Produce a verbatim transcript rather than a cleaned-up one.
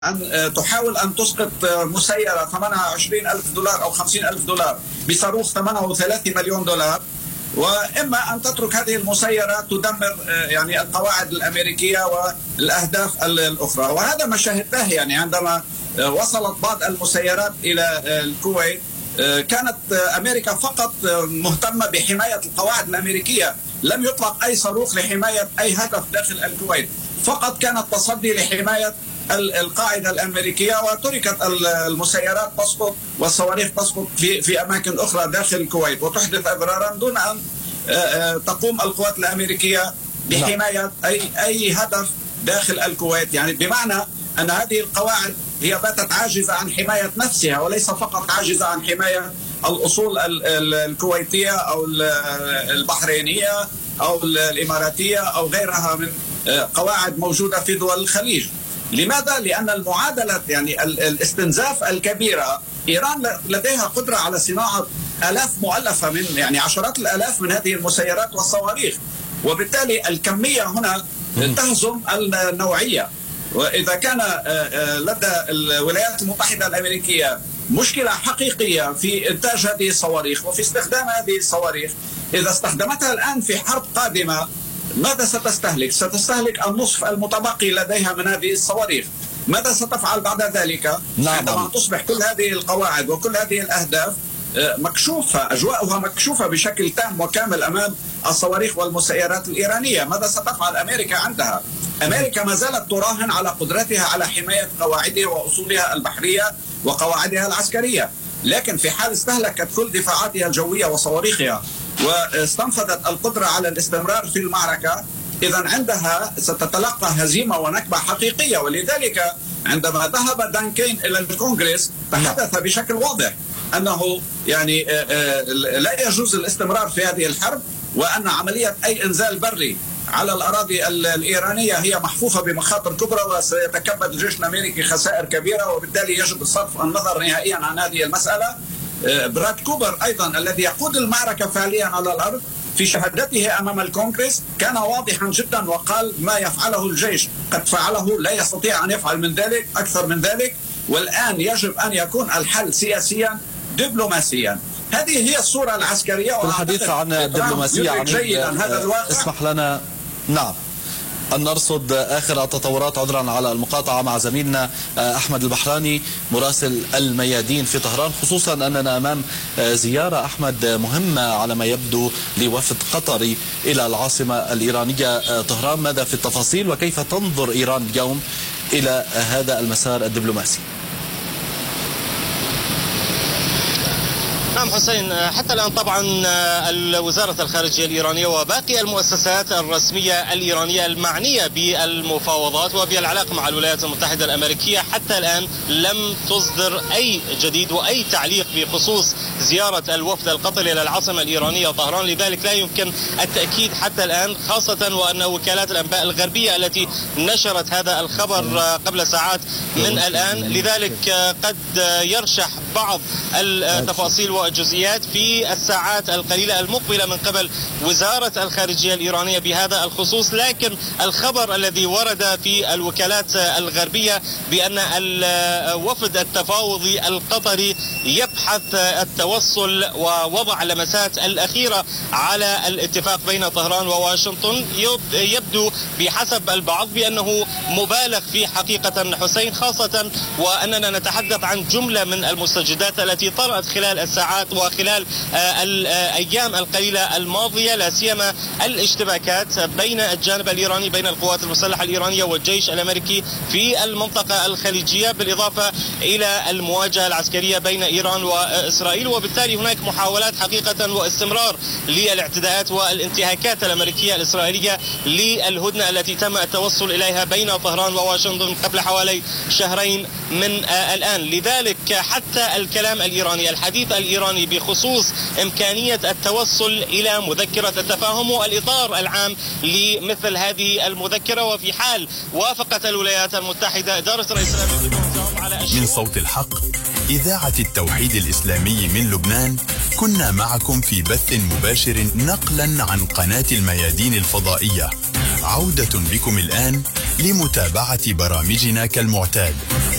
أن تحاول أن تسقط مسيرة ثمنها عشرين ألف دولار أو خمسين ألف دولار بصاروخ ثمنه ثلاثة مليون دولار، وإما أن تترك هذه المسيرة تدمر يعني القواعد الأمريكية والأهداف الأخرى. وهذا ما شاهدناه يعني عندما وصلت بعض المسيرات إلى الكويت، كانت أمريكا فقط مهتمة بحماية القواعد الأمريكية، لم يطلق أي صاروخ لحماية أي هدف داخل الكويت، فقط كان التصدي لحماية القاعدة الأمريكية، وتركت المسيرات تسقط والصواريخ تسقط في في أماكن أخرى داخل الكويت وتحدث أضرارا دون أن تقوم القوات الأمريكية بحماية أي أي هدف داخل الكويت. يعني بمعنى أن هذه القواعد هي باتت عاجزة عن حماية نفسها، وليس فقط عاجزة عن حماية الأصول الكويتية أو البحرينية أو الإماراتية أو غيرها من قواعد موجودة في دول الخليج. لماذا؟ لأن المعادلة يعني الاستنزاف الكبيرة، إيران لديها قدرة على صناعة آلاف مؤلفة من يعني عشرات الآلاف من هذه المسيرات والصواريخ، وبالتالي الكمية هنا تهزم النوعية. وإذا كان لدى الولايات المتحدة الأمريكية مشكلة حقيقية في إنتاج هذه الصواريخ وفي استخدام هذه الصواريخ، إذا استخدمتها الآن في حرب قادمة ماذا ستستهلك؟ ستستهلك النصف المتبقي لديها من هذه الصواريخ. ماذا ستفعل بعد ذلك عندما تصبح كل هذه القواعد وكل هذه الأهداف مكشوفة، أجواءها مكشوفة بشكل تام وكامل أمام الصواريخ والمسيرات الإيرانية؟ ماذا ستفعل أمريكا عندها؟ أمريكا ما زالت تراهن على قدرتها على حماية قواعدها وأصولها البحرية وقواعدها العسكرية، لكن في حال استهلكت كل دفاعاتها الجوية وصواريخها واستنفذت القدرة على الاستمرار في المعركة، إذا عندها ستتلقى هزيمة ونكبة حقيقية. ولذلك عندما ذهب دان كين إلى الكونغرس تحدث بشكل واضح أنه يعني لا يجوز الاستمرار في هذه الحرب، وأن عملية أي إنزال بري على الأراضي الإيرانية هي محفوفة بمخاطر كبرى، وسيتكبد الجيش الأمريكي خسائر كبيرة، وبالتالي يجب صرف النظر نهائيا عن هذه المسألة. براد كوبر أيضا الذي يقود المعركة فعليا على الأرض في شهادته أمام الكونغرس كان واضحا جدا وقال ما يفعله الجيش قد فعله، لا يستطيع أن يفعل من ذلك أكثر من ذلك، والآن يجب أن يكون الحل سياسيا دبلوماسيا. هذه هي الصورة العسكرية. الحديث عن الدبلوماسية عن هذا الواقع. اسمح لنا نعم أن نرصد آخر التطورات، عذرا على المقاطعة، مع زميلنا أحمد البحراني مراسل الميادين في طهران، خصوصا أننا أمام زيارة أحمد مهمة على ما يبدو لوفد قطري إلى العاصمة الإيرانية طهران. ماذا في التفاصيل وكيف تنظر إيران اليوم إلى هذا المسار الدبلوماسي؟ نعم حسين، حتى الآن طبعا وزارة الخارجية الإيرانية وباقي المؤسسات الرسمية الإيرانية المعنية بالمفاوضات وبالعلاقة مع الولايات المتحدة الأمريكية حتى الآن لم تصدر أي جديد وأي تعليق بخصوص زيارة الوفد القطري إلى العاصمة الإيرانية طهران. لذلك لا يمكن التأكيد حتى الآن، خاصة وأن وكالات الأنباء الغربية التي نشرت هذا الخبر قبل ساعات من الآن، لذلك قد يرشح بعض التفاصيل والجزئيات في الساعات القليلة المقبلة من قبل وزارة الخارجية الإيرانية بهذا الخصوص. لكن الخبر الذي ورد في الوكالات الغربية بأن الوفد التفاوضي القطري يبحث التوصل ووضع اللمسات الأخيرة على الاتفاق بين طهران وواشنطن، يبدو بحسب البعض بأنه مبالغ في حقيقة حسين، خاصة وأننا نتحدث عن جملة من المستجدات التي طرأت خلال الساعات وخلال الأيام القليلة الماضية، لا سيما الاشتباكات بين الجانب الإيراني، بين القوات المسلحة الإيرانية والجيش الأمريكي في المنطقة الخليجية، بالإضافة إلى المواجهة العسكرية بين إيران وإسرائيل. وبالتالي هناك محاولات حقيقة واستمرار للاعتداءات والانتهاكات الأمريكية الإسرائيلية للهدنة التي تم التوصل إليها بين طهران وواشنطن قبل حوالي شهرين من الآن. لذلك حتى الكلام الإيراني، الحديث الإيراني بخصوص إمكانية التوصل إلى مذكرة التفاهم والإطار العام لمثل هذه المذكرة، وفي حال وافقت الولايات المتحدة إدارة الرئيس الأمريكي على من صوت الحق إذاعة التوحيد الإسلامي من لبنان، كنا معكم في بث مباشر نقلا عن قناة الميادين الفضائية. عودة بكم الآن لمتابعة برامجنا كالمعتاد.